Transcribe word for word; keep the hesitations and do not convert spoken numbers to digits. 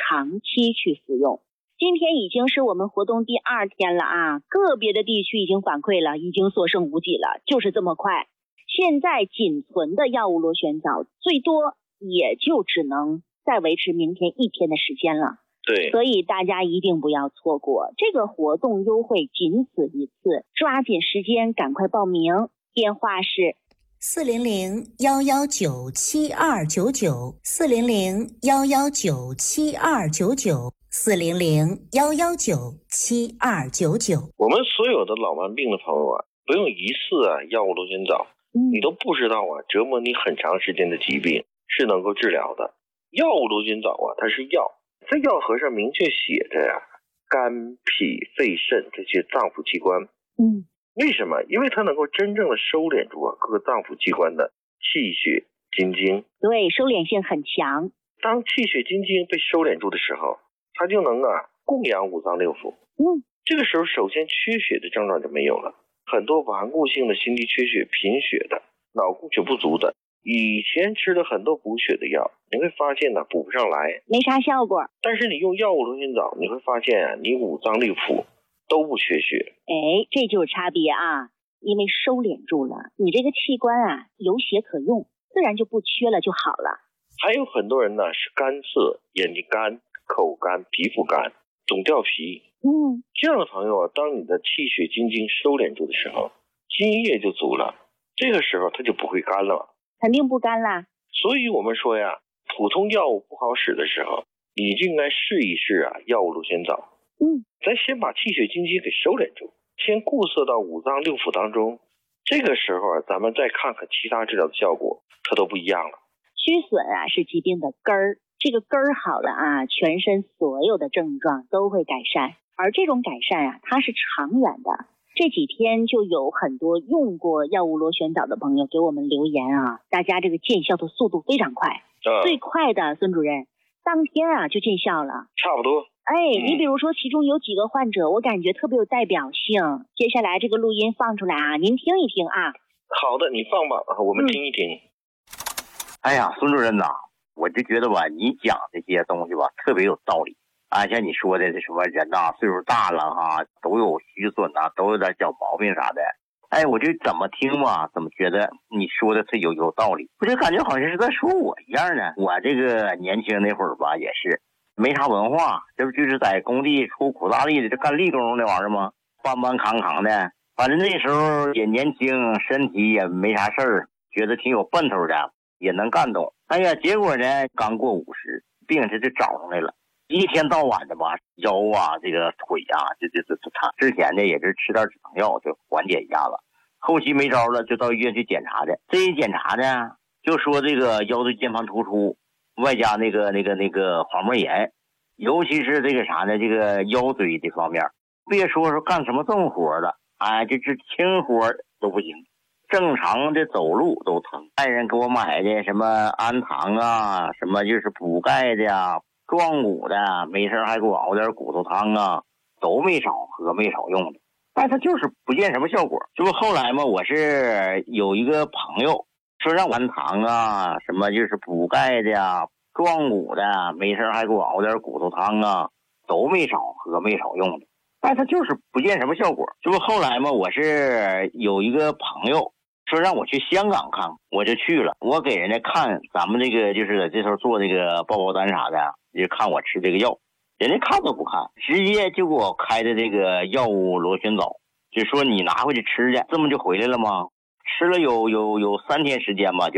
长期去服用。今天已经是我们活动第二天了啊，个别的地区已经反馈了，已经所剩无几了，就是这么快。现在仅存的药物螺旋藻最多也就只能再维持明天一天的时间了。 对， 所以大家一定不要错过这个活动，优惠仅此一次，抓紧时间赶快报名。电话是四零零幺幺九七二九九，四零零幺幺九七二九九，四零零幺幺九七二九九。 我们所有的老慢病的朋友啊，不用一次啊药物螺旋藻， 嗯、 你都不知道啊，折磨你很长时间的疾病是能够治疗的。药物螺旋藻啊，它是药，在药盒上明确写着呀、啊，肝、脾、肺、肾这些脏腑器官。 嗯。 为什么？因为它能够真正的收敛住啊各个脏腑器官的气血津精。 对，收敛性很强。 当气血津精被收敛住的时候，它就能啊供养五脏六腑。 嗯， 这个时候首先缺血的症状就没有了，很多顽固性的心肌缺血、贫血的、脑供血不足的，以前吃了很多补血的药，你会发现呢补不上来， 没啥效果。 但是你用药物螺旋藻，你会发现啊你五脏六腑都不缺血。 哎，这就是差别啊！因为收敛住了，你这个器官啊有血可用，自然就不缺了就好了。 还有很多人呢是干涩、眼睛干、口干、皮肤干、总掉皮。 嗯， 这样的朋友啊，当你的气血津精收敛住的时候，津液就足了，这个时候它就不会干了。 肯定不干啦。 所以我们说呀，普通药物不好使的时候，你就应该试一试啊药物螺旋藻。 嗯， 咱先把气血津精给收敛住，先固摄到五脏六腑当中，这个时候啊，咱们再看看其他治疗的效果，它都不一样了。 虚损啊是疾病的根儿，这个根儿好了啊，全身所有的症状都会改善，而这种改善啊，它是长远的。这几天就有很多用过药物螺旋藻的朋友给我们留言啊，大家这个见效的速度非常快， 嗯、 最快的孙主任当天啊就见效了， 差不多。 哎，你比如说其中有几个患者我感觉特别有代表性，接下来这个录音放出来啊，您听一听啊。 好的，你放吧，我们听一听。嗯、 哎呀，孙主任呐，我就觉得吧，你讲这些东西吧特别有道理啊，像你说的这什么人呐，岁数大了哈，都有虚损呐，都有点小毛病啥的。哎，我就怎么听吧，怎么觉得你说的是有有道理，我就感觉好像是在说我一样呢。我这个年轻那会儿吧，也是没啥文化，这不就是在工地出苦大力的，这干力工那玩意儿吗？搬搬扛扛的，反正那时候也年轻，身体也没啥事儿，觉得挺有奔头的，也能干动。哎呀，结果呢，刚过五十，病这就找上来了，一天到晚的吧，腰啊，这个腿啊，这这这这他之前呢也是吃点止疼药就缓解一下子，后期没招了，就到医院去检查的。这一检查呢，就说这个腰椎间盘突出，外加那个那个那个滑膜炎，尤其是这个啥呢，这个腰椎这方面，别说说干什么重活了，哎，这这轻活都不行，正常的走路都疼。爱人给我买的什么氨糖啊，什么就是补钙的呀、壮骨的，没事还给我熬点骨头汤啊，都没少喝，没少用的。但他就是不见什么效果。这不后来嘛，我是有一个朋友说让我氨糖啊，什么就是补钙的呀、壮骨的，没事还给我熬点骨头汤啊，都没少喝，没少用的。但他就是不见什么效果。这不后来嘛，我是有一个朋友说让我去香港看，我就去了。我给人家看咱们这个就是这时候做这个报报单啥的，就看我吃这个药，人家看都不看，直接就给我开的这个药物螺旋藻，就说你拿回去吃去，这么就回来了吗？吃了有有有三天时间吧，就